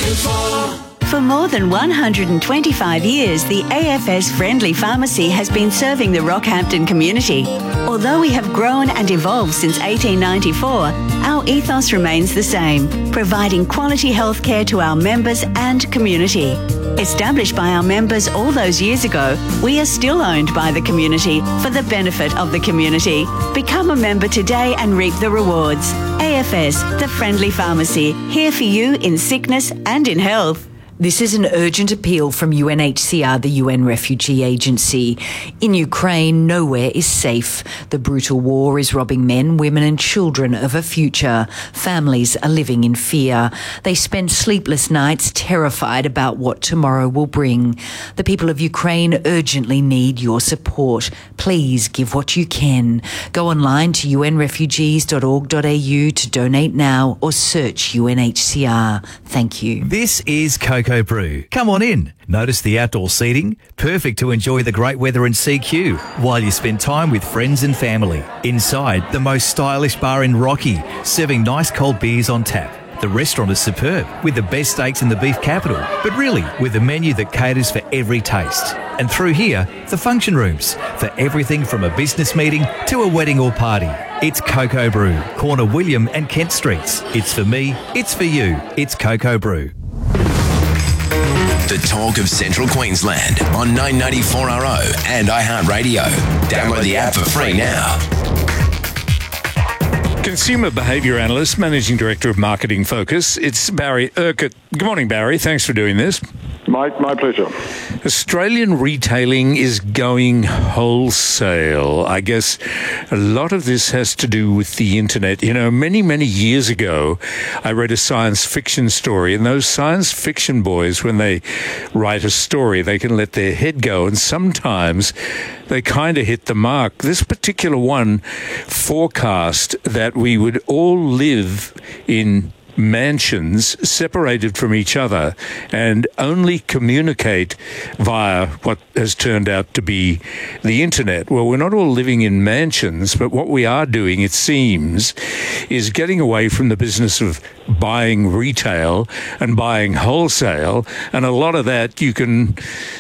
For more than 125 years, the AFS Friendly Pharmacy has been serving the Rockhampton community. Although we have grown and evolved since 1894, our ethos remains the same, providing quality healthcare to our members and community. Established by our members all those years ago, we are still owned by the community for the benefit of the community. Become a member today and reap the rewards. AFS, the Friendly Pharmacy, here for you in sickness and in health. This is an urgent appeal from UNHCR, the UN Refugee Agency. In Ukraine, nowhere is safe. The brutal war is robbing men, women and children of a future. Families are living in fear. They spend sleepless nights terrified about what tomorrow will bring. The people of Ukraine urgently need your support. Please give what you can. Go online to unrefugees.org.au to donate now or search UNHCR. Thank you. This is Coco Brew. Come on in. Notice the outdoor seating, perfect to enjoy the great weather in CQ while you spend time with friends and family. Inside, the most stylish bar in Rocky, serving nice cold beers on tap. The restaurant is superb, with the best steaks in the beef capital, but really with a menu that caters for every taste. And through here, the function rooms, for everything from a business meeting to a wedding or party. It's Coco Brew, corner William and Kent Streets. It's for me, it's for you, it's Coco Brew. The talk of Central Queensland on 994RO and iHeartRadio. Download the app for free now. Consumer behaviour analyst, managing director of Marketing Focus. It's Barry Urquhart. Good morning, Barry. Thanks for doing this. My pleasure. Australian retailing is going wholesale. I guess a lot of this has to do with the internet. You know, many, many years ago, I read a science fiction story, and those science fiction boys, when they write a story, they can let their head go, and sometimes they kind of hit the mark. This particular one forecast that we would all live in mansions separated from each other and only communicate via what has turned out to be the internet. Well, we're not all living in mansions, but what we are doing, it seems, is getting away from the business of buying retail and buying wholesale, and a lot of that you can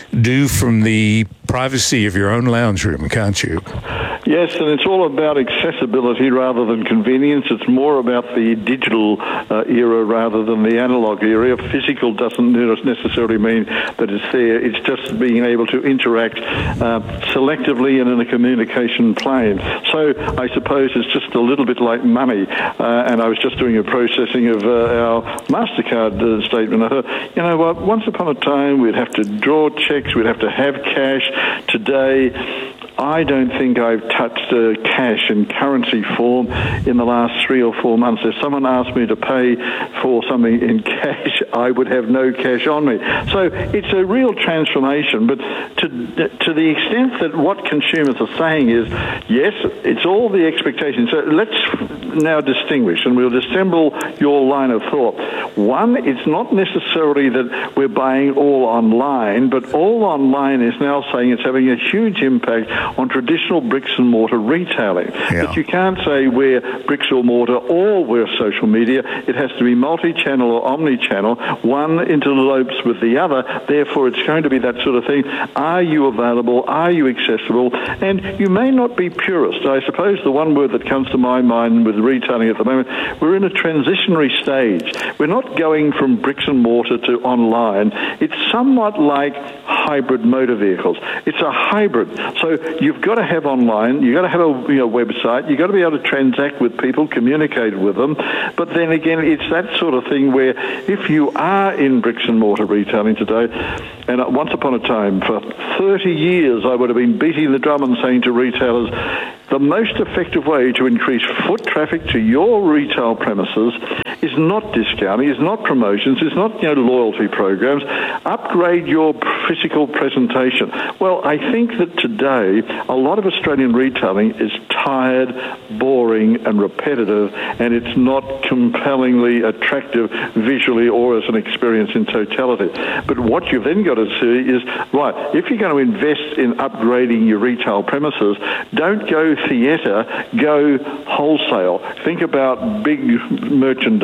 do from the privacy of your own lounge room, can't you? Yes, and it's all about accessibility rather than convenience. It's more about the digital era rather than the analog era. Physical doesn't necessarily mean that it's there. It's just being able to interact selectively and in a communication plane. So I suppose it's just a little bit like money. And I was just doing a processing of our MasterCard statement. I thought, you know what, once upon a time we'd have to draw checks, we'd have to have cash. Today, I don't think I've touched cash in currency form in the last 3 or 4 months. If someone asked me to pay for something in cash, I would have no cash on me. So it's a real transformation. But to the extent that what consumers are saying is, yes, it's all the expectations. So let's now distinguish, and we'll dissemble your line of thought. One, it's not necessarily that we're buying all online, but all online is now saying it's having a huge impact on traditional bricks and mortar retailing. Yeah. But you can't say we're bricks or mortar or we're social media. It has to be multi-channel or omni-channel. One interlopes with the other. Therefore, it's going to be that sort of thing. Are you available? Are you accessible? And you may not be purist. I suppose the one word that comes to my mind with retailing at the moment, we're in a transitionary stage. We're not going from bricks and mortar to online. It's somewhat like hybrid motor vehicles. It's a hybrid. So you've got to have online, you've got to have a website, you've got to be able to transact with people, communicate with them. But then again, it's that sort of thing where if you are in bricks and mortar retailing today, and once upon a time, for 30 years, I would have been beating the drum and saying to retailers, the most effective way to increase foot traffic to your retail premises is not discounting, is not promotions, is not loyalty programs. Upgrade your physical presentation. Well, I think that today a lot of Australian retailing is tired, boring and repetitive, and it's not compellingly attractive visually or as an experience in totality. But what you've then got to see is, right, if you're going to invest in upgrading your retail premises, don't go theatre, go wholesale. Think about big merchandise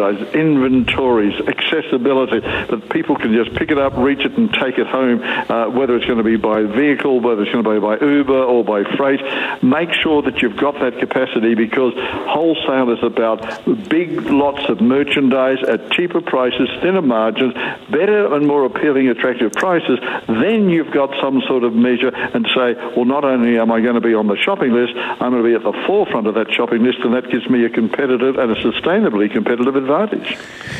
merchandise, inventories, accessibility, that people can just pick it up, reach it and take it home, whether it's going to be by vehicle, whether it's going to be by Uber or by freight. Make sure that you've got that capacity, because wholesale is about big lots of merchandise at cheaper prices, thinner margins, better and more appealing, attractive prices. Then you've got some sort of measure and say, well, not only am I going to be on the shopping list, I'm going to be at the forefront of that shopping list, and that gives me a competitive and a sustainably competitive advantage.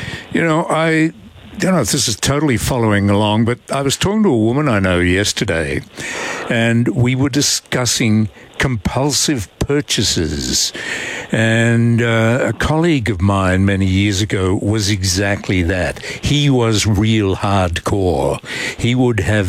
I don't know if this is totally following along, but I was talking to a woman I know yesterday, and we were discussing compulsive purchases. And a colleague of mine many years ago was exactly that. He was real hardcore. He would have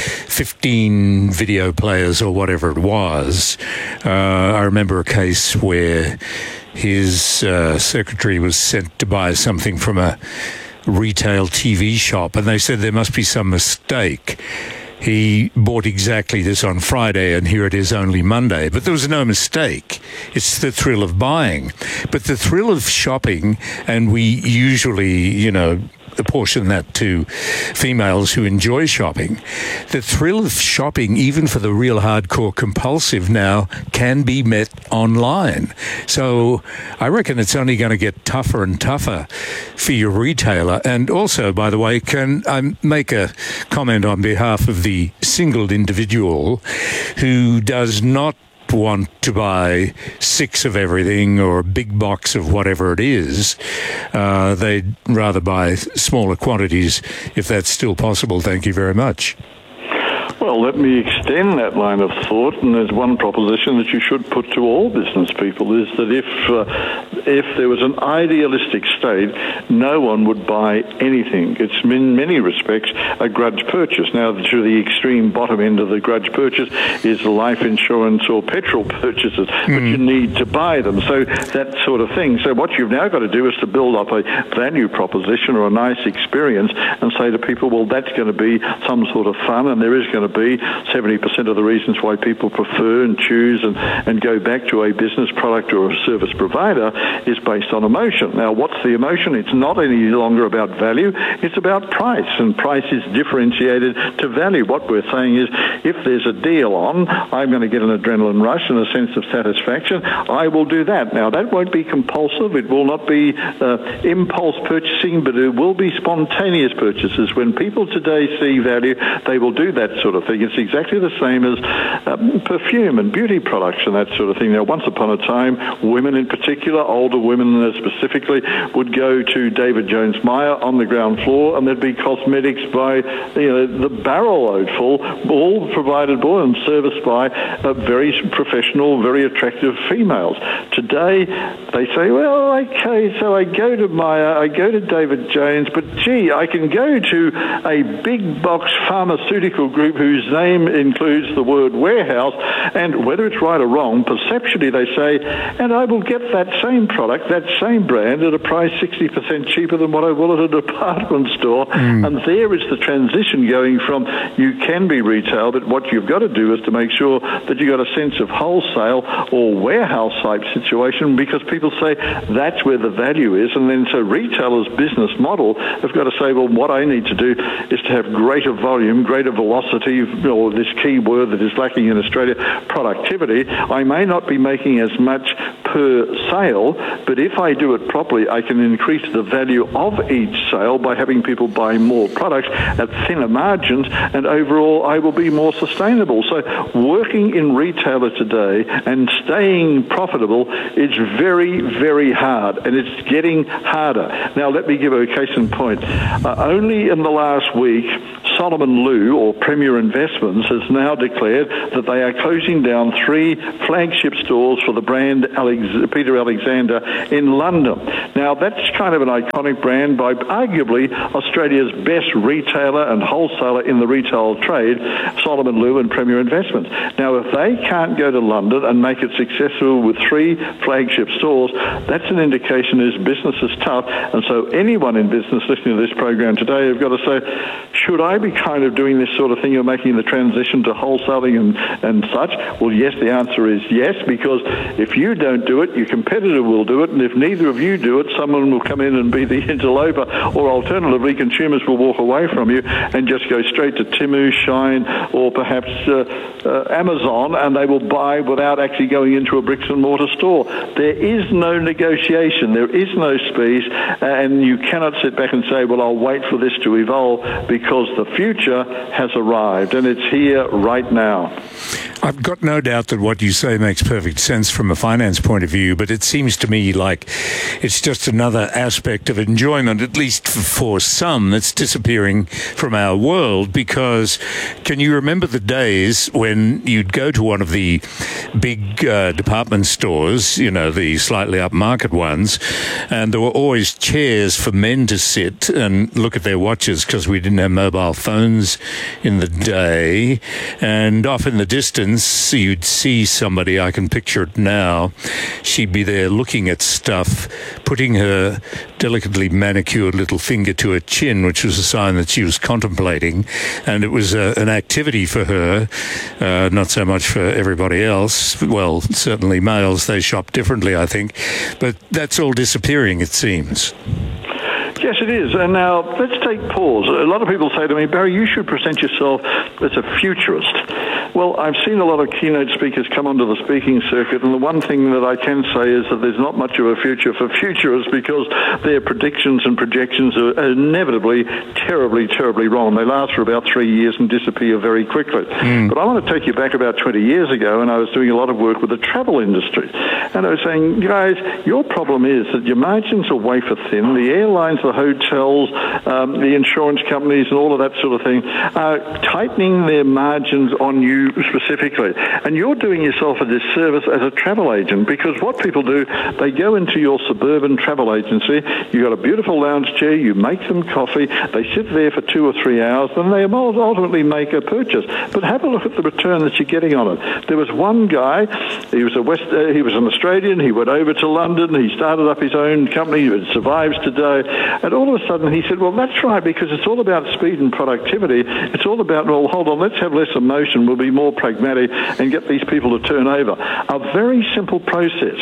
15 video players or whatever it was. I remember a case where his secretary was sent to buy something from a retail TV shop, and they said there must be some mistake. He bought exactly this on Friday, and here it is only Monday. But there was no mistake. It's the thrill of buying. But the thrill of shopping, and we usually, apportion that to females who enjoy shopping. The thrill of shopping, even for the real hardcore compulsive now, can be met online. So I reckon it's only going to get tougher and tougher for your retailer. And also, by the way, can I make a comment on behalf of the single individual who does not want to buy 6 of everything or a big box of whatever it is. They'd rather buy smaller quantities if that's still possible. Thank you very much. Well, let me extend that line of thought, and there's one proposition that you should put to all business people, is that if there was an idealistic state, no one would buy anything. It's in many respects a grudge purchase. Now, to the extreme bottom end of the grudge purchase is life insurance or petrol purchases, but you need to buy them. So that sort of thing. So what you've now got to do is to build up a value proposition or a nice experience and say to people, well, that's going to be some sort of fun, and there is going to be 70% of the reasons why people prefer and choose and go back to a business product or a service provider is based on emotion. Now, what's the emotion? It's not any longer about value. It's about price, and price is differentiated to value. What we're saying is, if there's a deal on, I'm going to get an adrenaline rush and a sense of satisfaction. I will do that. Now, that won't be compulsive. It will not be impulse purchasing, but it will be spontaneous purchases. When people today see value, they will do that sort of thing. It's exactly the same as perfume and beauty products and that sort of thing. Now, once upon a time, women in particular, older women specifically, would go to David Jones Meyer on the ground floor, and there'd be cosmetics by the barrel load full, all provided by and serviced by very professional, very attractive females. Today, they say, well, okay, so I go to Meyer, I go to David Jones, but gee, I can go to a big box pharmaceutical group whose name includes the word warehouse, and whether it's right or wrong, perceptually they say, and I will get that same product, that same brand at a price 60% cheaper than what I will at a department store. And there is the transition going from you can be retail, but what you've got to do is to make sure that you've got a sense of wholesale or warehouse type situation, because people say that's where the value is. And then so retailers' business model have got to say, well, what I need to do is to have greater volume, greater velocity, or this key word that is lacking in Australia, productivity. I may not be making as much per sale, but if I do it properly, I can increase the value of each sale by having people buy more products at thinner margins, and overall I will be more sustainable. So working in retailer today and staying profitable is very, very hard, and it's getting harder. Now, let me give a case in point. Only in the last week, Solomon Lew, or Premier Investments, has now declared that they are closing down 3 flagship stores for the brand Peter Alexander in London. Now, that's kind of an iconic brand by arguably Australia's best retailer and wholesaler in the retail trade, Solomon Lew and Premier Investments. Now, if they can't go to London and make it successful with 3 flagship stores, that's an indication his business is tough. And so anyone in business listening to this program today have got to say, should I be kind of doing this sort of thing, or making the transition to wholesaling and such? Well, yes, the answer is yes, because if you don't do it, your competitor will do it, and if neither of you do it, someone will come in and be the interloper, or alternatively, consumers will walk away from you and just go straight to Temu, Shine, or perhaps Amazon, and they will buy without actually going into a bricks and mortar store. There is no negotiation, there is no speed, and you cannot sit back and say, well, I'll wait for this to evolve, because the future has arrived, and it's here right now. I've got no doubt that what you say makes perfect sense from a finance point of view, but it seems to me like it's just another aspect of enjoyment, at least for some, that's disappearing from our world. Because can you remember the days when you'd go to one of the big department stores, you know, the slightly upmarket ones, and there were always chairs for men to sit and look at their watches, because we didn't have mobile phones in the day, and off in the distance you'd see somebody, I can picture it now, she'd be there looking at stuff, putting her delicately manicured little finger to her chin, which was a sign that she was contemplating, and it was an activity for her, not so much for everybody else. Well, certainly males, they shop differently, I think, but that's all disappearing, it seems. Yes, it is. And now let's take pause. A lot of people say to me, Barry, you should present yourself as a futurist. Well, I've seen a lot of keynote speakers come onto the speaking circuit, and the one thing that I can say is that there's not much of a future for futurists, because their predictions and projections are inevitably terribly, terribly wrong. They last for about 3 years and disappear very quickly. But I want to take you back about 20 years ago, and I was doing a lot of work with the travel industry. And I was saying, guys, your problem is that your margins are wafer thin. The airlines, the hotels, the insurance companies and all of that sort of thing are tightening their margins on you specifically. And you're doing yourself a disservice as a travel agent, because what people do, they go into your suburban travel agency, you've got a beautiful lounge chair, you make them coffee, they sit there for 2 or 3 hours, and they ultimately make a purchase. But have a look at the return that you're getting on it. There was one guy, he was an Australian, he went over to London, he started up his own company, it survives today, and all of a sudden he said, well, that's right, because it's all about speed and productivity. It's all about, well, hold on, let's have less emotion, we'll be more pragmatic and get these people to turn over. A very simple process.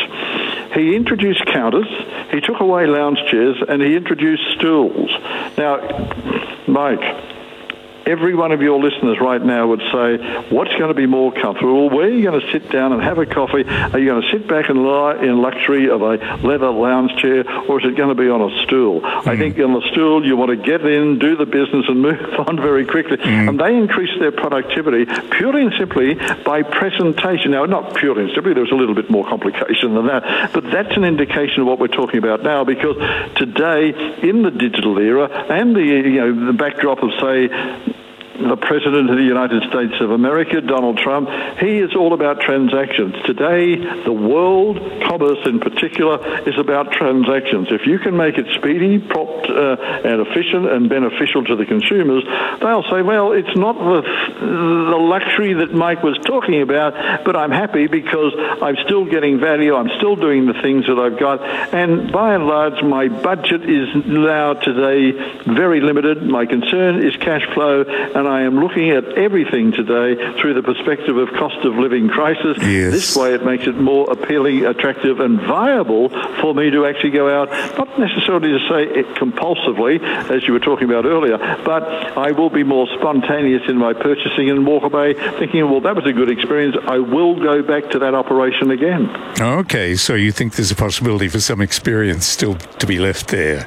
He introduced counters, he took away lounge chairs, and he introduced stools. Now, Mike, every one of your listeners right now would say, what's going to be more comfortable? Where are you going to sit down and have a coffee? Are you going to sit back and lie in luxury of a leather lounge chair, or is it going to be on a stool? I think on the stool you want to get in, do the business and move on very quickly. And they increase their productivity purely and simply by presentation. Now, not purely and simply, there's a little bit more complication than that, but that's an indication of what we're talking about now, because today, in the digital era and the backdrop of, say, the President of the United States of America, Donald Trump, he is all about transactions. Today, the world, commerce in particular, is about transactions. If you can make it speedy, prompt, and efficient and beneficial to the consumers, they'll say, well, it's not the luxury that Mike was talking about, but I'm happy because I'm still getting value, I'm still doing the things that I've got, and by and large, my budget is now today very limited. My concern is cash flow, and I am looking at everything today through the perspective of cost of living crisis. Yes. This way it makes it more appealing, attractive and viable for me to actually go out, not necessarily to say it compulsively, as you were talking about earlier, but I will be more spontaneous in my purchasing and walk away thinking, well, that was a good experience. I will go back to that operation again. Okay, so you think there's a possibility for some experience still to be left there?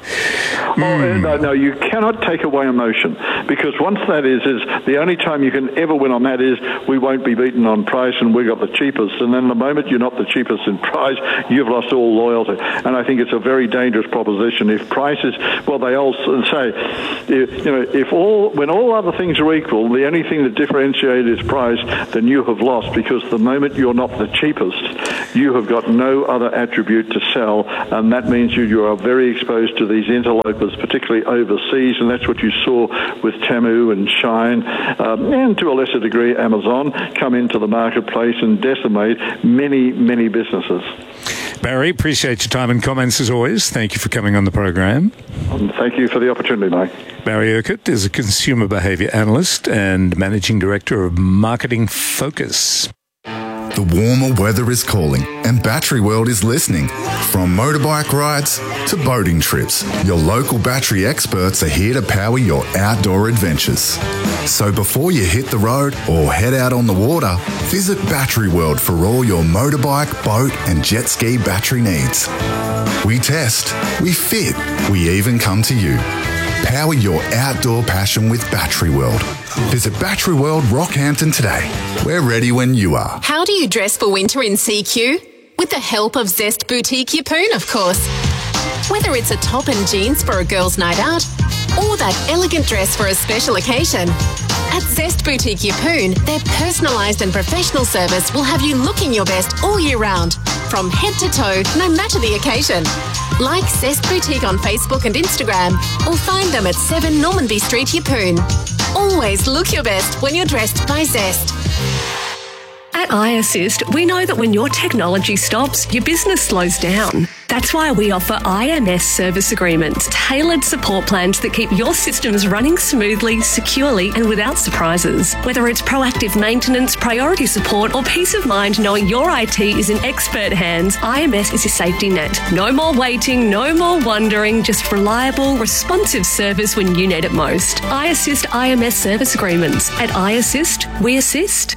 No, you cannot take away emotion, because once that is the only time you can ever win on that is we won't be beaten on price and we got the cheapest. And then the moment you're not the cheapest in price, you've lost all loyalty. And I think it's a very dangerous proposition. If prices, well, they all say, when all other things are equal, the only thing that differentiates is price, then you have lost, because the moment you're not the cheapest, you have got no other attribute to sell, and that means you are very exposed to these interlopers, particularly overseas, and that's what you saw with Temu and Shine, and to a lesser degree Amazon, come into the marketplace and decimate many, many businesses. Barry, appreciate your time and comments as always. Thank you for coming on the program. Thank you for the opportunity, mate. Barry Urquhart is a consumer behaviour analyst and managing director of Marketing Focus. The warmer weather is calling and Battery World is listening. From motorbike rides to boating trips, your local battery experts are here to power your outdoor adventures. So before you hit the road or head out on the water, visit Battery World for all your motorbike, boat and jet ski battery needs. We test, we fit, we even come to you. Power your outdoor passion with Battery World. Visit Battery World Rockhampton today. We're ready when you are. How do you dress for winter in CQ? With the help of Zest Boutique Yeppoon, of course. Whether it's a top and jeans for a girl's night out or that elegant dress for a special occasion, at Zest Boutique Yeppoon, their personalised and professional service will have you looking your best all year round, from head to toe, no matter the occasion. Like Zest Boutique on Facebook and Instagram, or find them at 7 Normanby Street, Yeppoon. Always look your best when you're dressed by Zest. At iAssist, we know that when your technology stops, your business slows down. That's why we offer IMS service agreements, tailored support plans that keep your systems running smoothly, securely and without surprises. Whether it's proactive maintenance, priority support or peace of mind knowing your IT is in expert hands, IMS is your safety net. No more waiting, no more wondering, just reliable, responsive service when you need it most. iAssist IMS service agreements. At iAssist, we assist.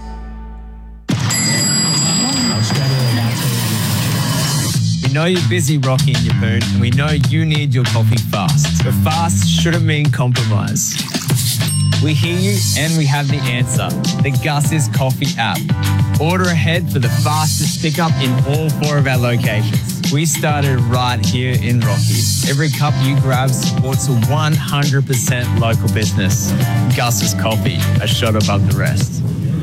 We know you're busy, Rocky and Yeppoon, and we know you need your coffee fast. But fast shouldn't mean compromise. We hear you and we have the answer. The Gus's Coffee app. Order ahead for the fastest pickup in all 4 of our locations. We started right here in Rocky. Every cup you grab supports a 100% local business. Gus's Coffee, a shot above the rest.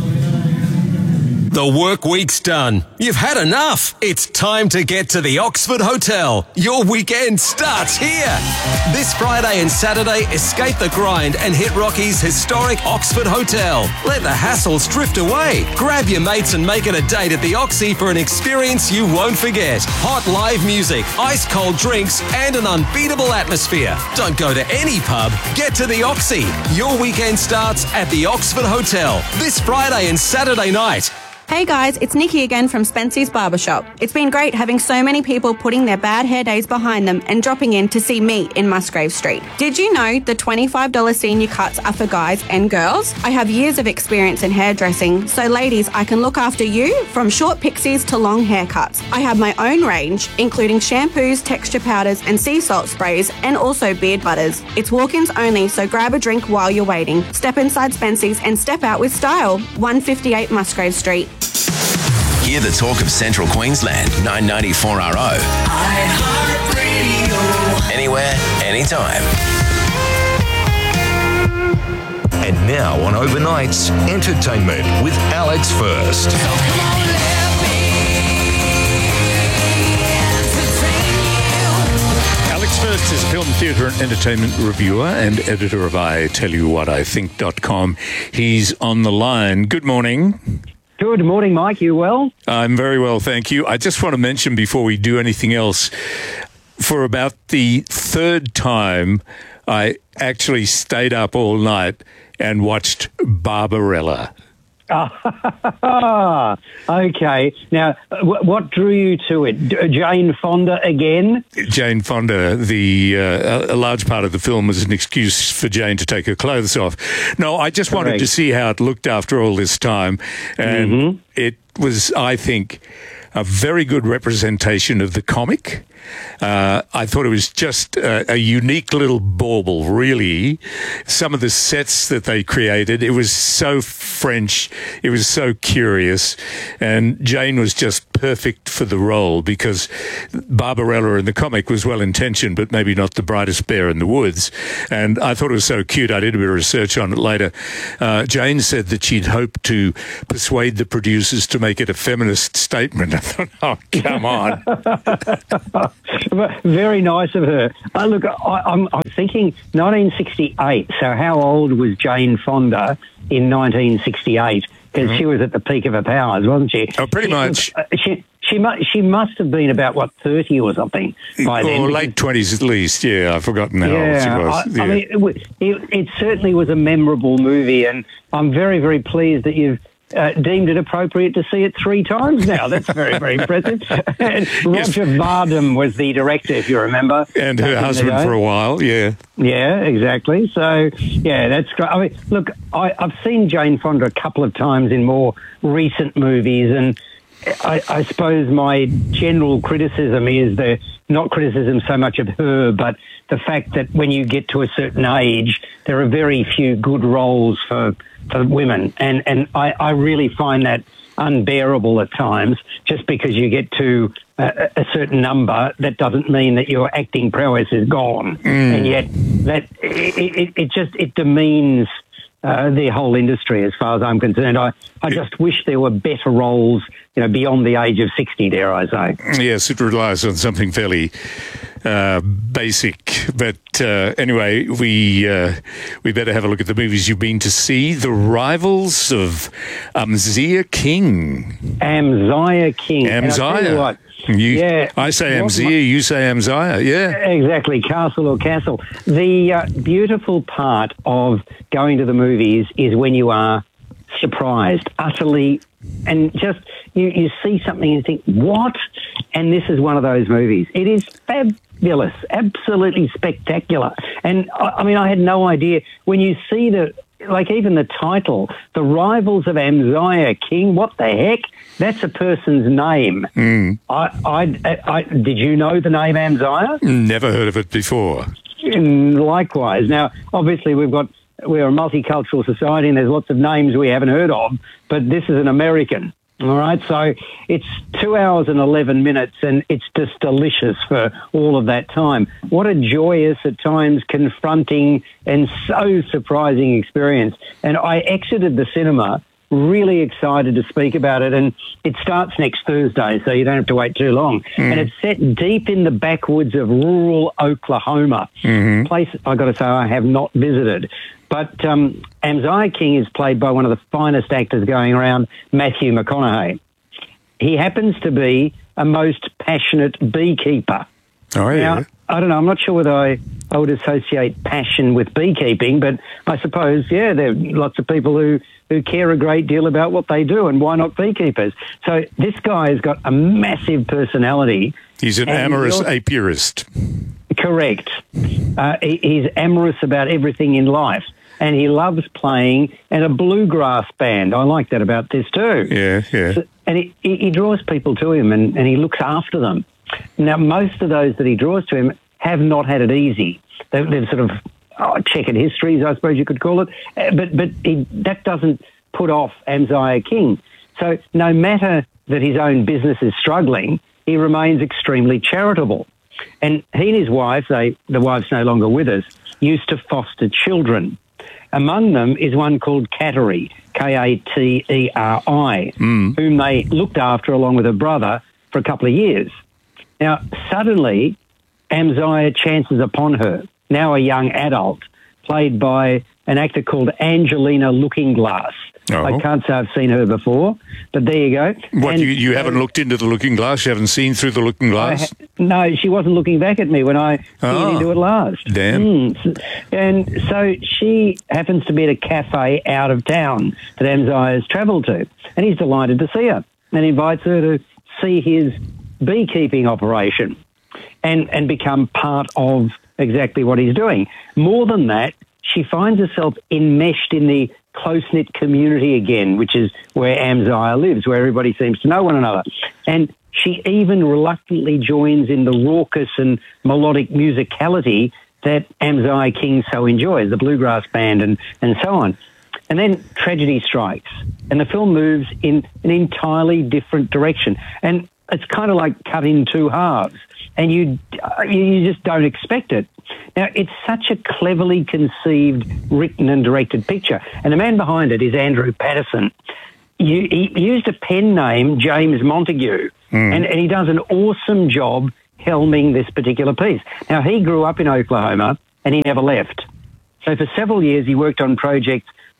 The work week's done. You've had enough. It's time to get to the Oxford Hotel. Your weekend starts here. This Friday and Saturday, escape the grind and hit Rocky's historic Oxford Hotel. Let the hassles drift away. Grab your mates and make it a date at the Oxy for an experience you won't forget. Hot live music, ice cold drinks and an unbeatable atmosphere. Don't go to any pub. Get to the Oxy. Your weekend starts at the Oxford Hotel this Friday and Saturday night. Hey guys, it's Nikki again from Spency's Barbershop. It's been great having so many people putting their bad hair days behind them and dropping in to see me in Musgrave Street. Did you know the $25 senior cuts are for guys and girls? I have years of experience in hairdressing, so ladies, I can look after you from short pixies to long haircuts. I have my own range, including shampoos, texture powders and sea salt sprays, and also beard butters. It's walk-ins only, so grab a drink while you're waiting. Step inside Spency's and step out with style. 158 Musgrave Street. Hear the talk of Central Queensland, 994RO. iHeartRadio. Anywhere, anytime. And now on Overnights, entertainment with Alex First. Alex First is film, theatre and entertainment reviewer and editor of ITellYouWhatIThink.com. He's on the line. Good morning. Good morning, Mike. You well? I'm very well, thank you. I just want to mention before we do anything else, for about the 3rd time, I actually stayed up all night and watched Barbarella. Okay. Now, what drew you to it? Jane Fonda again? Jane Fonda, a large part of the film was an excuse for Jane to take her clothes off. No, I just wanted to see how it looked after all this time. And it was, I think, a very good representation of the comic. I thought it was just a unique little bauble, really. Some of the sets that they created, it was so French, it was so curious, and Jane was just perfect for the role because Barbarella in the comic was well-intentioned, but maybe not the brightest bear in the woods. And I thought it was so cute. I did a bit of research on it later. Jane said that she'd hoped to persuade the producers to make it a feminist statement. I thought, oh, come on. Very nice of her. Look, I'm thinking 1968. So how old was Jane Fonda in 1968? Because she was at the peak of her powers, wasn't she? Oh, pretty much. She must have been about, 30 or something by then. Or late 20s at least, yeah. I've forgotten how old she was. I mean, it certainly was a memorable movie, and I'm very, very pleased that you've deemed it appropriate to see it 3 times now. That's very, very impressive. And Roger Vadim was the director, if you remember. And her husband for a while, yeah. Yeah, exactly. So, yeah, that's great. I mean, look, I've seen Jane Fonda a couple of times in more recent movies, and I suppose my general criticism is not criticism so much of her, but the fact that when you get to a certain age, there are very few good roles for women. And I really find that unbearable at times. Just because you get to a certain number, that doesn't mean that your acting prowess is gone. And yet that it demeans the whole industry as far as I'm concerned. I just wish there were better roles, beyond the age of 60, dare I say. Yes, it relies on something fairly basic. But anyway, we better have a look at the movies you've been to see. The Rivals of Amzia King. Amzia King. Amzia. I say Amzia, you say Amzia, yeah. Exactly, castle or castle. The beautiful part of going to the movies is when you are surprised, utterly, and just you see something and think, what? And this is one of those movies. It is fabulous, absolutely spectacular. And I mean, I had no idea when you see even the title, The Rivals of Amzia King, what the heck? That's a person's name. Did you know the name Amzia? Never heard of it before. Likewise. Now, obviously, we're a multicultural society and there's lots of names we haven't heard of, but this is an American. All right, so it's 2 hours and 11 minutes, and it's just delicious for all of that time. What a joyous, at times confronting and so surprising experience. And I exited the cinema really excited to speak about it, and it starts next Thursday, so you don't have to wait too long. And it's set deep in the backwoods of rural Oklahoma, a place I got to say I have not visited. But Amzia King is played by one of the finest actors going around, Matthew McConaughey. He happens to be a most passionate beekeeper. Oh, yeah. Now, I don't know, I'm not sure whether I would associate passion with beekeeping, but I suppose, yeah, there are lots of people who care a great deal about what they do, and why not beekeepers? So this guy has got a massive personality. He's an amorous apiarist. Correct. He's amorous about everything in life, and he loves playing in a bluegrass band. I like that about this too. Yeah. So, and he draws people to him, and he looks after them. Now, most of those that he draws to him have not had it easy. They've sort of checkered histories, I suppose you could call it. But that doesn't put off Amzia King. So no matter that his own business is struggling, he remains extremely charitable. And he and his wife, the wife's no longer with us, used to foster children. Among them is one called Kateri, Kateri, whom they looked after along with her brother for a couple of years. Now, suddenly, Amzia chances upon her, now a young adult, played by an actor called Angelina Lookingglass. Oh. I can't say I've seen her before, but there you go. What, and, you haven't looked into the looking glass? You haven't seen through the looking glass? No, she wasn't looking back at me when I peered into it last. Damn. And so she happens to be at a cafe out of town that Amzia has travelled to, and he's delighted to see her and invites her to see his beekeeping operation and become part of exactly what he's doing. More than that, she finds herself enmeshed in the close-knit community again, which is where Amzia lives, where everybody seems to know one another. And she even reluctantly joins in the raucous and melodic musicality that Amzia King so enjoys, the bluegrass band and so on. And then tragedy strikes, and the film moves in an entirely different direction. And it's kind of like cut in two halves, and you just don't expect it. Now, it's such a cleverly conceived, written and directed picture. And the man behind it is Andrew Patterson. He used a pen name, James Montague, and he does an awesome job helming this particular piece. Now, he grew up in Oklahoma and he never left. So for several years, he worked on projects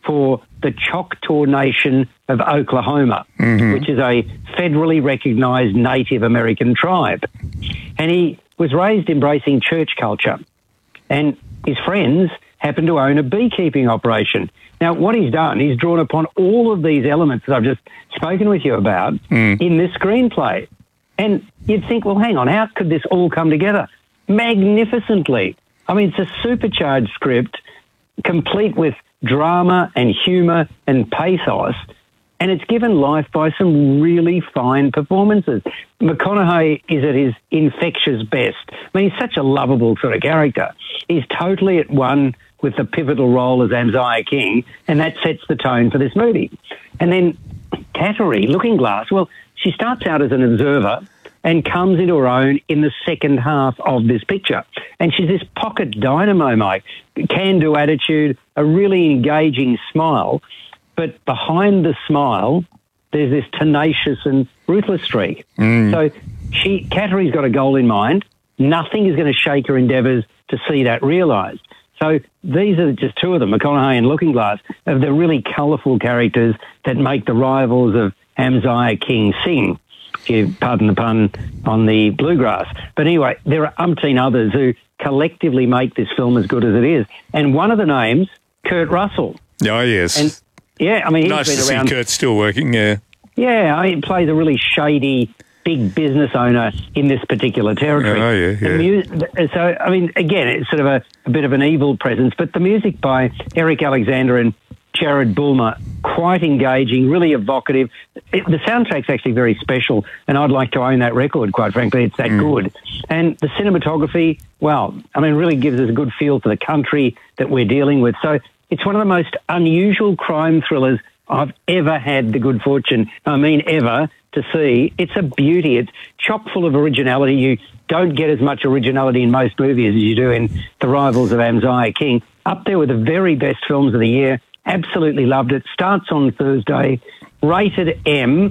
for the Choctaw Nation of Oklahoma, which is a federally recognised Native American tribe. And he was raised embracing church culture. And his friends happened to own a beekeeping operation. Now, what he's done, he's drawn upon all of these elements that I've just spoken with you about in this screenplay. And you'd think, well, hang on, how could this all come together? Magnificently. I mean, it's a supercharged script, complete with drama and humour and pathos, and it's given life by some really fine performances. McConaughey is at his infectious best. I mean, he's such a lovable sort of character. He's totally at one with the pivotal role as Amaziah King, and that sets the tone for this movie. And then Kateri, Looking Glass, well, she starts out as an observer and comes into her own in the second half of this picture. And she's this pocket dynamo, Mike, can-do attitude, a really engaging smile, but behind the smile, there's this tenacious and ruthless streak. So Kateri's got a goal in mind. Nothing is going to shake her endeavours to see that realised. So these are just two of them, McConaughey and Looking Glass, of the really colourful characters that make the rivals of Amaziah King sing, if you pardon the pun, on the bluegrass. But anyway, there are umpteen others who collectively make this film as good as it is. And one of the names, Kurt Russell. Oh, yes. And yeah, I mean, he's nice been to around. see Kurt still working, yeah. Yeah, he plays a really shady, big business owner in this particular territory. Oh, yeah. So, I mean, again, it's sort of a bit of an evil presence, but the music by Eric Alexander and Jared Bulmer, quite engaging, really evocative. The soundtrack's actually very special, and I'd like to own that record, quite frankly. It's that good. And the cinematography, well, I mean, really gives us a good feel for the country that we're dealing with. So it's one of the most unusual crime thrillers I've ever had the good fortune, ever, to see. It's a beauty. It's chock full of originality. You don't get as much originality in most movies as you do in The Rivals of Amaziah King. Up there with the very best films of the year. Absolutely loved it. Starts on Thursday. Rated M,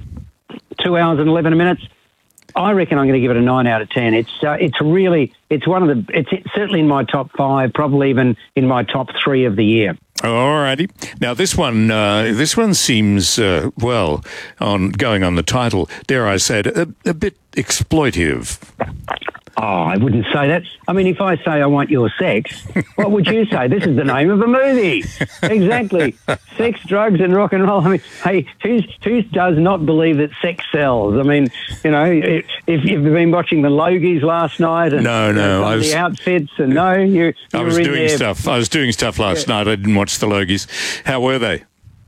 2 hours and 11 minutes. I reckon I'm going to give it a 9 out of 10. It's certainly in my top 5, probably even in my top 3 of the year. All righty. Now, this one seems, going on the title, dare I say it, a bit exploitive. Oh, I wouldn't say that. I mean, if I say I want your sex, what would you say? This is the name of a movie. Exactly. Sex, drugs, and rock and roll. I mean, hey, who does not believe that sex sells? I mean, you know, if you've been watching the Logies last night and the outfits, and I was doing stuff last night. I didn't watch the Logies. How were they?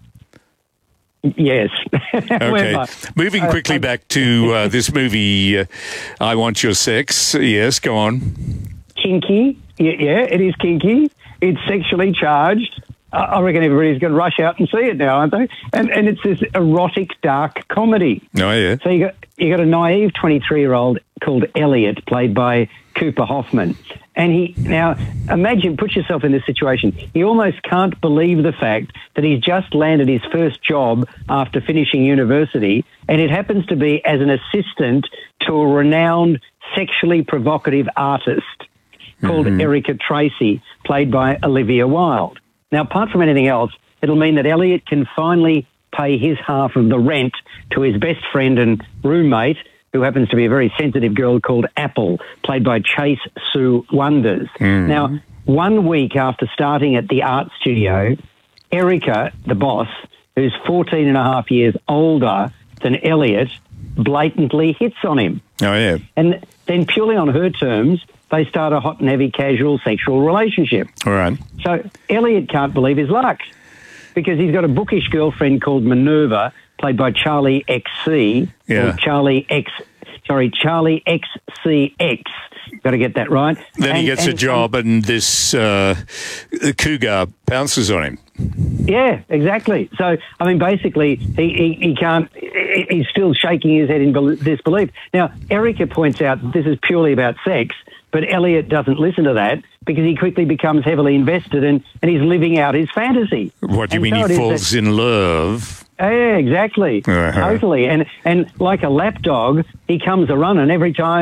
Yes. Okay. Moving quickly back to this movie, I Want Your Sex. Yes, go on. Kinky. Yeah, it is kinky. It's sexually charged. I reckon everybody's going to rush out and see it now, aren't they? And it's this erotic, dark comedy. Oh, yeah. So you got a naive 23-year-old called Elliot, played by Cooper Hoffman. And put yourself in this situation. He almost can't believe the fact that he's just landed his first job after finishing university, and it happens to be as an assistant to a renowned sexually provocative artist called Erica Tracy, played by Olivia Wilde. Now, apart from anything else, it'll mean that Elliot can finally pay his half of the rent to his best friend and roommate, who happens to be a very sensitive girl called Apple, played by Chase Sue Wonders. Now, 1 week after starting at the art studio, Erica, the boss, who's 14 and a half years older than Elliot, blatantly hits on him. Oh, yeah. And then purely on her terms, they start a hot and heavy casual sexual relationship. All right. So Elliot can't believe his luck because he's got a bookish girlfriend called Minerva, played by Charlie XC. Yeah. Or Charlie XCX. Got to get that right. Then he gets a job and this cougar pounces on him. Yeah, exactly. So, I mean, basically, he can't, he's still shaking his head in disbelief. Now, Erica points out that this is purely about sex, but Elliot doesn't listen to that because he quickly becomes heavily invested and he's living out his fantasy. What do you mean he falls in love? Yeah, exactly. Totally. And like a lapdog, he comes a-running every time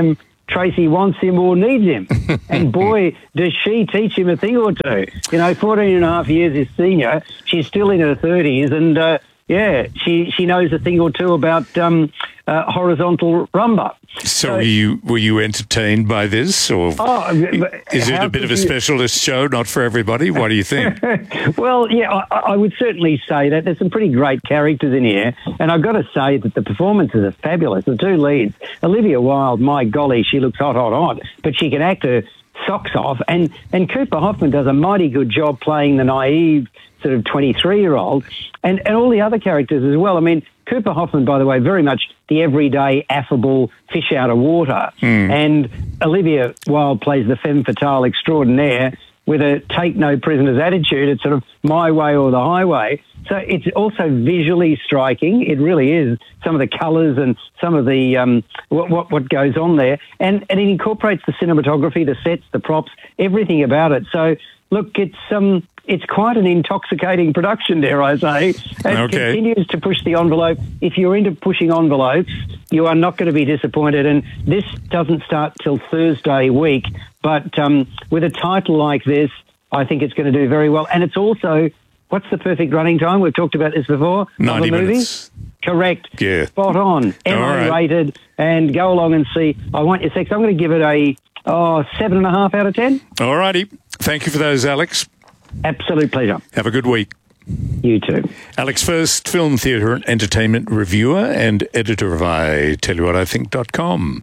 Tracy wants him or needs him. And boy, does she teach him a thing or two. 14 and a half years his senior. She's still in her 30s and, she knows a thing or two about horizontal rumba. So were you entertained by this, or is it a bit of a specialist show, not for everybody? What do you think? Well, yeah, I would certainly say that. There's some pretty great characters in here, and I've got to say that the performances are fabulous. The two leads, Olivia Wilde, my golly, she looks hot, but she can act her socks off, and Cooper Hoffman does a mighty good job playing the naive sort of 23-year-old, and all the other characters as well. I mean, Cooper Hoffman, by the way, very much the everyday, affable fish out of water. And Olivia Wilde plays the femme fatale extraordinaire with a take-no-prisoners attitude. It's sort of my way or the highway. So it's also visually striking. It really is. Some of the colours and some of the what goes on there. And it incorporates the cinematography, the sets, the props, everything about it. So, look, it's quite an intoxicating production, dare I say. It continues to push the envelope. If you're into pushing envelopes, you are not going to be disappointed. And this doesn't start till Thursday week. But with a title like this, I think it's going to do very well. And it's also, what's the perfect running time? We've talked about this before. 90 minutes. Correct. Yeah. Spot on. MO rated. And go along and see I Want Your Sex. I'm going to give it a 7.5 out of 10. All righty. Thank you for those, Alex. Absolute pleasure. Have a good week. You too. Alex First, film, theatre and entertainment reviewer and editor of ITellYouWhatIThink.com.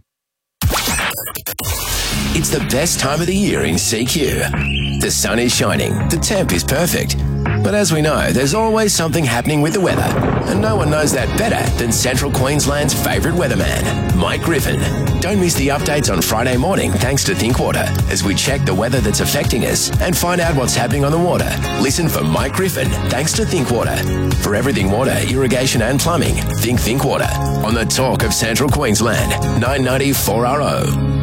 It's the best time of the year in CQ. The sun is shining, the temp is perfect. But as we know, there's always something happening with the weather. And no one knows that better than Central Queensland's favourite weatherman, Mike Griffin. Don't miss the updates on Friday morning thanks to Thinkwater as we check the weather that's affecting us and find out what's happening on the water. Listen for Mike Griffin thanks to Thinkwater. For everything water, irrigation and plumbing, think Thinkwater. On the talk of Central Queensland, 990 4RO.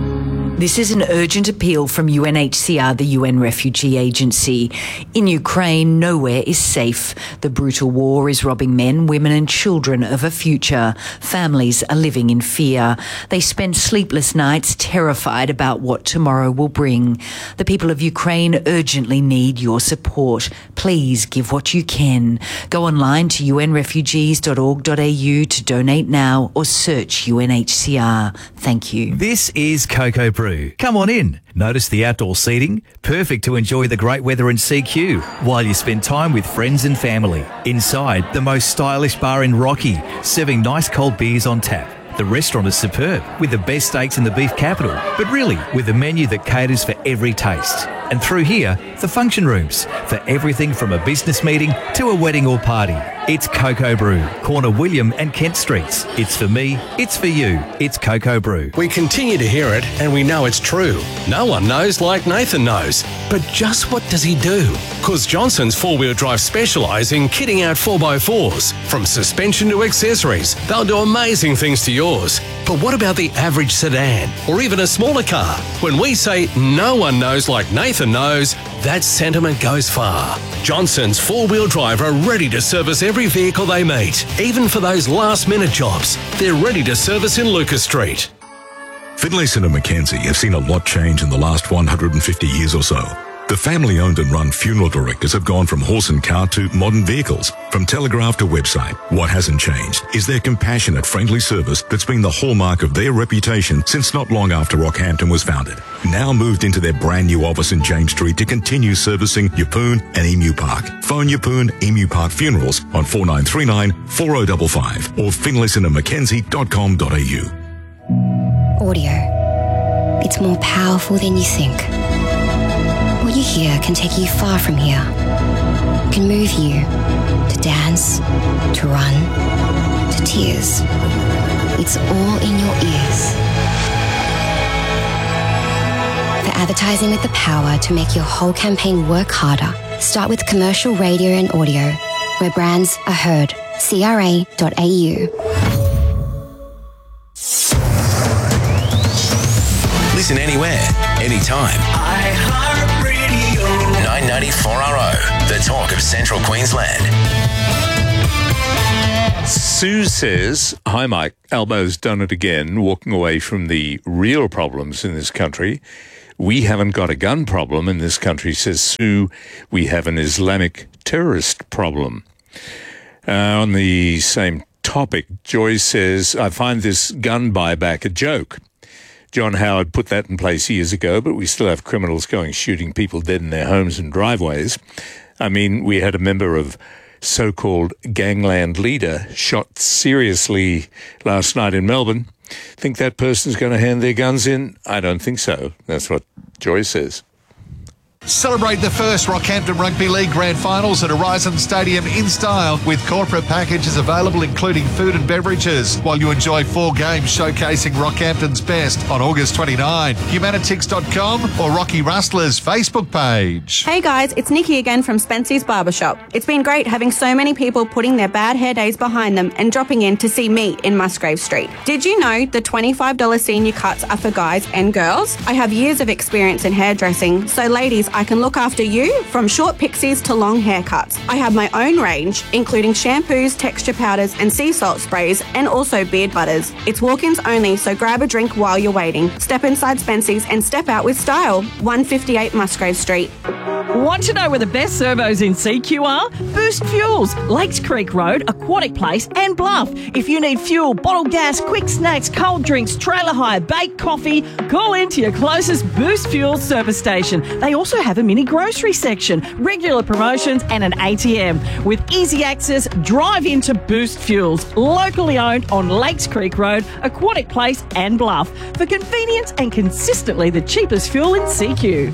This is an urgent appeal from UNHCR, the UN Refugee Agency. In Ukraine, nowhere is safe. The brutal war is robbing men, women and children of a future. Families are living in fear. They spend sleepless nights terrified about what tomorrow will bring. The people of Ukraine urgently need your support. Please give what you can. Go online to unrefugees.org.au to donate now or search UNHCR. Thank you. This is Cocoa Brew. Come on in. Notice the outdoor seating, perfect to enjoy the great weather in CQ while you spend time with friends and family. Inside, the most stylish bar in Rocky, serving nice cold beers on tap. The restaurant is superb, with the best steaks in the beef capital, but really with a menu that caters for every taste. And through here, the function rooms, for everything from a business meeting to a wedding or party. It's Cocoa Brew, corner William and Kent Streets. It's for me, it's for you, it's Cocoa Brew. We continue to hear it and we know it's true. No one knows like Nathan knows. But just what does he do? Because Johnson's 4-wheel drive specialise in kitting out 4x4s. From suspension to accessories, they'll do amazing things to yours. But what about the average sedan or even a smaller car? When we say no one knows like Nathan knows, that sentiment goes far. Johnson's 4-wheel drive are ready to service every vehicle they meet, even for those last-minute jobs. They're ready to service in Lucas Street. Finlayson and Mackenzie have seen a lot change in the last 150 years or so. The family-owned and run funeral directors have gone from horse and cart to modern vehicles, from telegraph to website. What hasn't changed is their compassionate, friendly service that's been the hallmark of their reputation since not long after Rockhampton was founded. Now moved into their brand new office in James Street to continue servicing Yeppoon and Emu Park. Phone Yeppoon Emu Park Funerals on 4939 4055 or finlaysonandmackenzie.com.au. Audio. It's more powerful than you think. What you hear can take you far from here. It can move you to dance, to run, to tears. It's all in your ears. For advertising with the power to make your whole campaign work harder, start with commercial radio and audio, where brands are heard. CRA.au. Listen anywhere, anytime. iHeartRadio. 990 4RO, the talk of Central Queensland. Sue says, hi Mike, Albo's done it again, walking away from the real problems in this country. We haven't got a gun problem in this country, says Sue. We have an Islamic terrorist problem. On the same topic, Joy says, I find this gun buyback a joke. John Howard put that in place years ago, but we still have criminals going shooting people dead in their homes and driveways. I mean, we had a member of so-called gangland leader shot seriously last night in Melbourne. Think that person's going to hand their guns in? I don't think so. That's what Joy says. Celebrate the first Rockhampton Rugby League Grand Finals at Horizon Stadium in style with corporate packages available including food and beverages while you enjoy 4 games showcasing Rockhampton's best on August 29. Humanitix.com or Rocky Rustler's Facebook page. Hey guys, it's Nikki again from Spency's Barbershop. It's been great having so many people putting their bad hair days behind them and dropping in to see me in Musgrave Street. Did you know the $25 senior cuts are for guys and girls? I have years of experience in hairdressing, so ladies, I can look after you from short pixies to long haircuts. I have my own range, including shampoos, texture powders and sea salt sprays, and also beard butters. It's walk-ins only, so grab a drink while you're waiting. Step inside Spency's and step out with style. 158 Musgrave Street. Want to know where the best servos in CQ are? Boost Fuels, Lakes Creek Road, Aquatic Place and Bluff. If you need fuel, bottled gas, quick snacks, cold drinks, trailer hire, baked coffee, call in to your closest Boost Fuels service station. They also have a mini grocery section, regular promotions and an ATM. With easy access, drive into Boost Fuels, locally owned on Lakes Creek Road, Aquatic Place and Bluff. For convenience and consistently the cheapest fuel in CQ.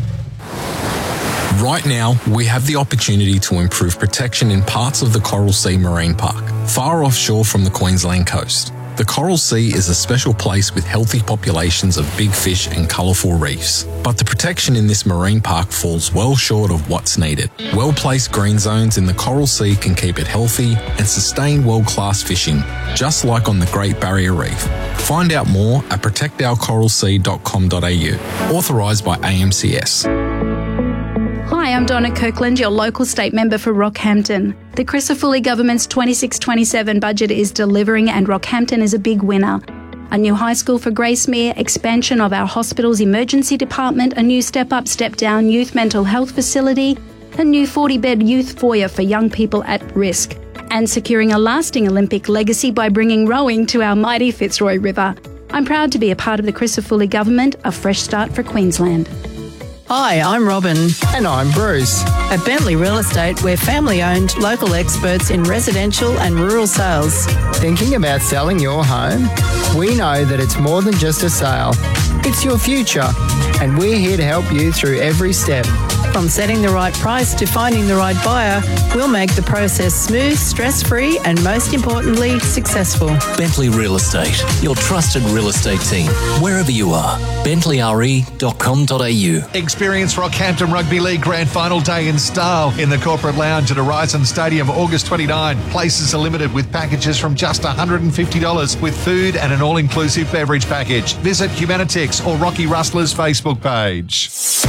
Right now, we have the opportunity to improve protection in parts of the Coral Sea Marine Park, far offshore from the Queensland coast. The Coral Sea is a special place with healthy populations of big fish and colourful reefs. But the protection in this marine park falls well short of what's needed. Well-placed green zones in the Coral Sea can keep it healthy and sustain world-class fishing, just like on the Great Barrier Reef. Find out more at protectourcoralsea.com.au. Authorised by AMCS. Hi, I'm Donna Kirkland, your local state member for Rockhampton. The Crisafulli government's 26-27 budget is delivering and Rockhampton is a big winner. A new high school for Gracemere, expansion of our hospital's emergency department, a new step-up, step-down youth mental health facility, a new 40-bed youth foyer for young people at risk, and securing a lasting Olympic legacy by bringing rowing to our mighty Fitzroy River. I'm proud to be a part of the Crisafulli government, a fresh start for Queensland. Hi, I'm Robin. And I'm Bruce. At Bentley Real Estate, we're family-owned, local experts in residential and rural sales. Thinking about selling your home? We know that it's more than just a sale. It's your future, and we're here to help you through every step. From setting the right price to finding the right buyer, we'll make the process smooth, stress-free, and most importantly, successful. Bentley Real Estate, your trusted real estate team, wherever you are. BentleyRE.com.au. Experience Rockhampton Rugby League Grand Final Day in style in the Corporate Lounge at Horizon Stadium, August 29. Places are limited with packages from just $150 with food and an all-inclusive beverage package. Visit Humanitix or Rocky Rustler's Facebook page.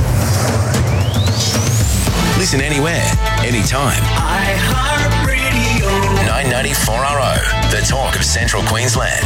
Listen anywhere, anytime. iHeartRadio. 994RO, the talk of Central Queensland.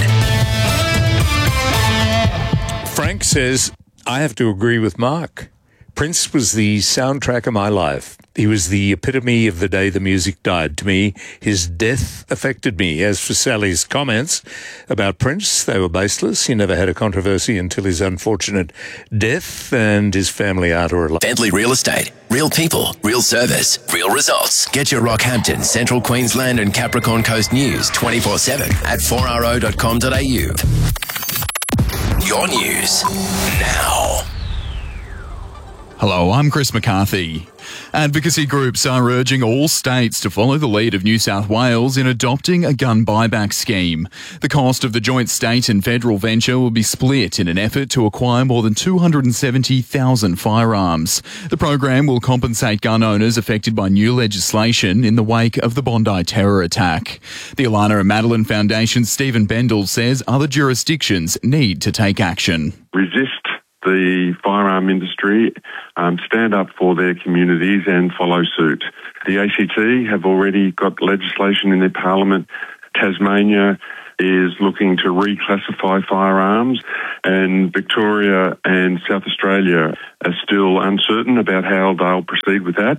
Frank says, I have to agree with Mark. Prince was the soundtrack of my life. He was the epitome of the day the music died. To me, his death affected me. As for Sally's comments about Prince, they were baseless. He never had a controversy until his unfortunate death, and his family are to rely. Bentley Real Estate. Real people, real service, real results. Get your Rockhampton, Central Queensland and Capricorn Coast news 24/7 at 4ro.com.au. Your news now. Hello, I'm Chris McCarthy. Advocacy groups are urging all states to follow the lead of New South Wales in adopting a gun buyback scheme. The cost of the joint state and federal venture will be split in an effort to acquire more than 270,000 firearms. The program will compensate gun owners affected by new legislation in the wake of the Bondi terror attack. The Alana and Madeline Foundation's Stephen Bendel says other jurisdictions need to take action. Resist the firearm industry, stand up for their communities and follow suit. The ACT have already got legislation in their parliament Tasmania is looking to reclassify firearms, and Victoria and South Australia are still uncertain about how they'll proceed with that.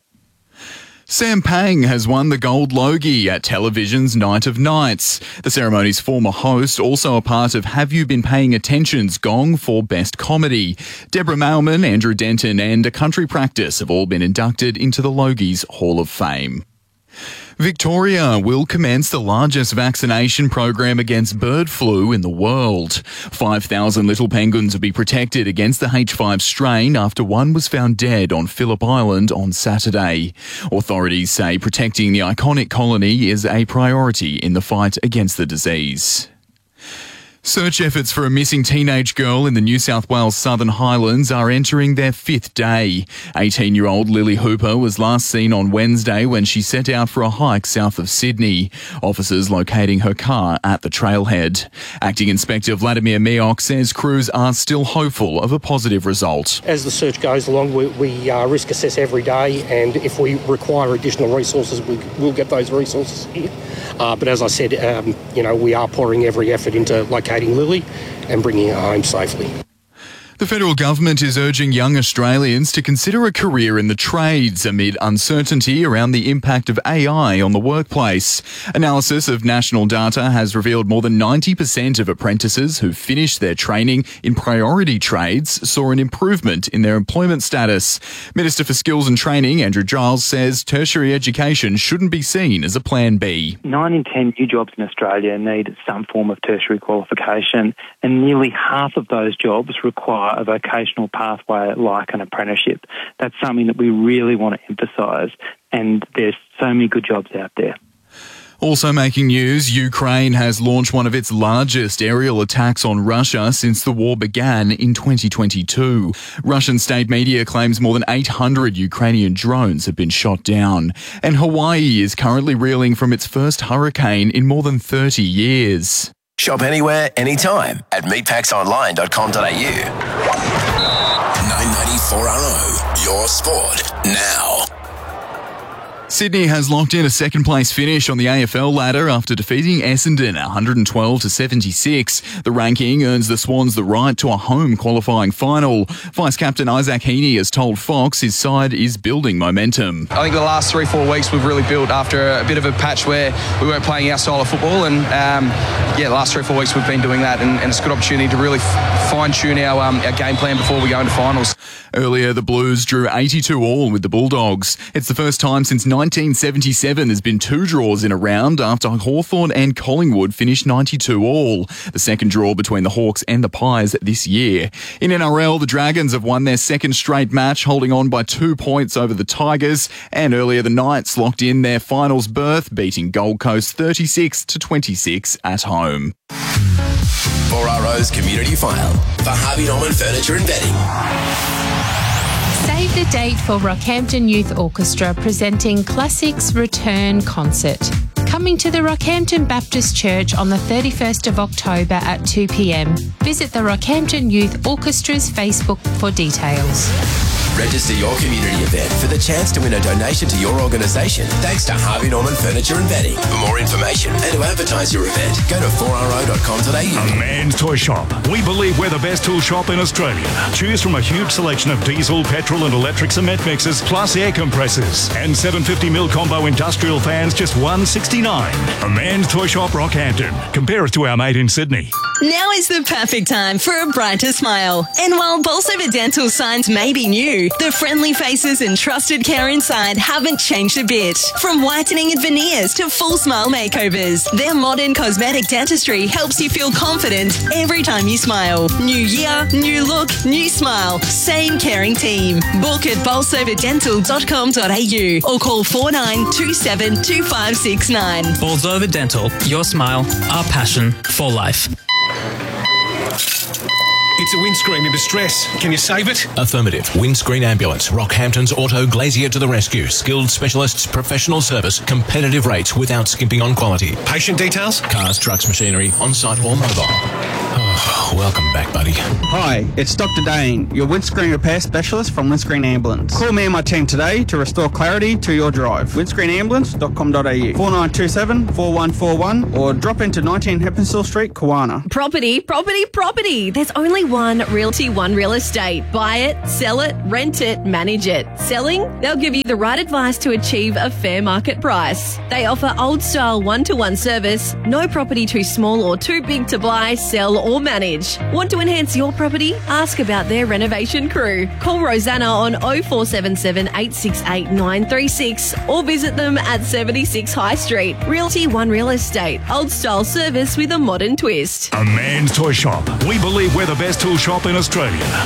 Sam Pang has won the Gold Logie at television's Night of Nights. The ceremony's former host, also a part of Have You Been Paying Attention's Gong for Best Comedy. Deborah Mailman, Andrew Denton and A Country Practice have all been inducted into the Logie's Hall of Fame. Victoria will commence the largest vaccination program against bird flu in the world. 5,000 little penguins will be protected against the H5 strain after one was found dead on Phillip Island on Saturday. Authorities say protecting the iconic colony is a priority in the fight against the disease. Search efforts for a missing teenage girl in the New South Wales Southern Highlands are entering their 5th day. 18-year-old Lily Hooper was last seen on Wednesday when she set out for a hike south of Sydney. Officers locating her car at the trailhead. Acting Inspector Vladimir Miok says crews are still hopeful of a positive result. As the search goes along, we risk assess every day, and if we require additional resources, we'll get those resources here. But as I said, we are pouring every effort into locating Lily and bringing her home safely. The federal government is urging young Australians to consider a career in the trades amid uncertainty around the impact of AI on the workplace. Analysis of national data has revealed more than 90% of apprentices who finished their training in priority trades saw an improvement in their employment status. Minister for Skills and Training, Andrew Giles, says tertiary education shouldn't be seen as a plan B. 9 in 10 new jobs in Australia need some form of tertiary qualification, and nearly half of those jobs require a vocational pathway like an apprenticeship. That's something that we really want to emphasise, and there's so many good jobs out there. Also making news, Ukraine has launched one of its largest aerial attacks on Russia since the war began in 2022. Russian state media claims more than 800 Ukrainian drones have been shot down. And Hawaii is currently reeling from its first hurricane in more than 30 years. Shop anywhere, anytime at meatpacksonline.com.au. 994RO, your sport now. Sydney has locked in a second-place finish on the AFL ladder after defeating Essendon 112-76. The ranking earns the Swans the right to a home qualifying final. Vice-Captain Isaac Heaney has told Fox his side is building momentum. I think the last 3-4 weeks we've really built after a bit of a patch where we weren't playing our style of football, and the last 3-4 weeks we've been doing that, and it's a good opportunity to really fine-tune our game plan before we go into finals. Earlier, the Blues drew 82-all with the Bulldogs. It's the first time since 1977 there's been 2 draws in a round after Hawthorn and Collingwood finished 92-all. The second draw between the Hawks and the Pies this year. In NRL, the Dragons have won their second straight match, holding on by 2 points over the Tigers. And earlier, the Knights locked in their finals berth, beating Gold Coast 36-26 at home. 4RO's Community File for Harvey Norman Furniture and Bedding. Save the date for Rockhampton Youth Orchestra presenting Classics Return Concert. Coming to the Rockhampton Baptist Church on the 31st of October at 2 p.m. Visit the Rockhampton Youth Orchestra's Facebook for details. Register your community event for the chance to win a donation to your organisation thanks to Harvey Norman Furniture and Bedding. For more information and to advertise your event, go to 4ro.com.au. A Man's Toy Shop. We believe we're the best tool shop in Australia. Choose from a huge selection of diesel, petrol and electric cement mixers, plus air compressors. And 750mm combo industrial fans, just $169. A Man's Toy Shop, Rockhampton. Compare us to our mate in Sydney. Now is the perfect time for a brighter smile. And while Bolsover Dental signs may be new, the friendly faces and trusted care inside haven't changed a bit. From whitening and veneers to full smile makeovers, their modern cosmetic dentistry helps you feel confident every time you smile. New year, new look, new smile. Same caring team. Book at bolsoverdental.com.au or call 4927 2569. Bolsover Dental. Your smile, our passion for life. It's a windscreen in distress. Can you save it? Affirmative. Windscreen Ambulance. Rockhampton's Auto Glazier to the rescue. Skilled specialists, professional service, competitive rates without skimping on quality. Patient details? Cars, trucks, machinery, on-site or mobile. Welcome back, buddy. Hi, it's Dr. Dane, your windscreen repair specialist from Windscreen Ambulance. Call me and my team today to restore clarity to your drive. windscreenambulance.com.au 4927 4141 or drop into 19 Heppenstall Street, Kawana. Property. There's only one Realty One Real Estate. Buy it, sell it, rent it, manage it. Selling? They'll give you the right advice to achieve a fair market price. They offer old-style one-to-one service, no property too small or too big to buy, sell or manage. Want to enhance your property? Ask about their renovation crew. Call Rosanna on 0477 868 936 or visit them at 76 High Street. Realty One Real Estate. Old-style service with a modern twist. A man's toy shop. We believe we're the best tool shop in Australia.